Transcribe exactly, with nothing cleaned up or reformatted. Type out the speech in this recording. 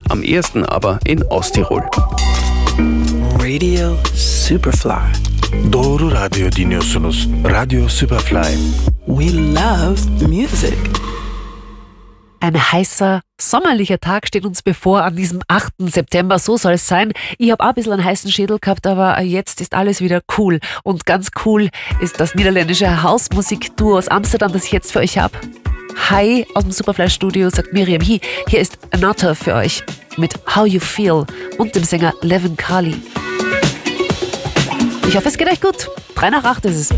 am ehesten aber in Osttirol. Radio Superfly. Doğru radyo dinliyorsunuz. Radio Superfly. We love music. Ein heißer, sommerlicher Tag steht uns bevor an diesem achten September, so soll es sein. Ich habe auch ein bisschen einen heißen Schädel gehabt, aber jetzt ist alles wieder cool. Und ganz cool ist das niederländische Hausmusikduo aus Amsterdam, das ich jetzt für euch habe. Hi aus dem Superfly-Studio, sagt Miriam He. Hier ist Anata für euch mit How You Feel und dem Sänger Levin Kali. Ich hoffe, es geht euch gut. drei nach acht ist es.